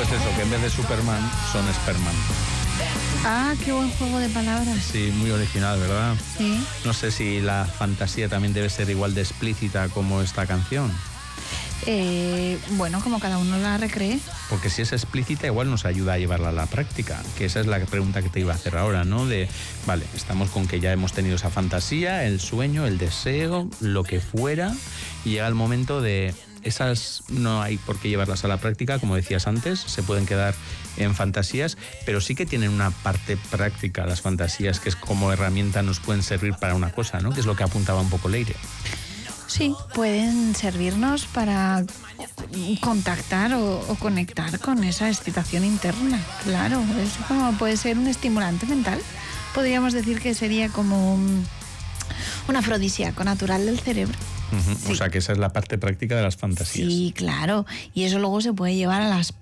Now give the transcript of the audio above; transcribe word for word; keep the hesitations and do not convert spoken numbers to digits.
es eso, que en vez de Superman son Sperman. Ah, qué buen juego de palabras. Sí, muy original, ¿verdad? Sí. No sé si la fantasía también debe ser igual de explícita como esta canción. Eh, bueno, como cada uno la recree. Porque si es explícita, igual nos ayuda a llevarla a la práctica. Que esa es la pregunta que te iba a hacer ahora, ¿no? De, vale, estamos con que ya hemos tenido esa fantasía, el sueño, el deseo, lo que fuera, y llega el momento de... Esas no hay por qué llevarlas a la práctica, como decías antes, se pueden quedar en fantasías, pero sí que tienen una parte práctica las fantasías, que es como herramienta nos pueden servir para una cosa, ¿no? Que es lo que apuntaba un poco Leire. Sí, pueden servirnos para contactar o, o conectar con esa excitación interna. Claro, es como puede ser un estimulante mental. Podríamos decir que sería como un, un afrodisíaco natural del cerebro. Uh-huh. Sí. O sea que esa es la parte práctica de las fantasías. Sí, claro. Y eso luego se puede llevar a las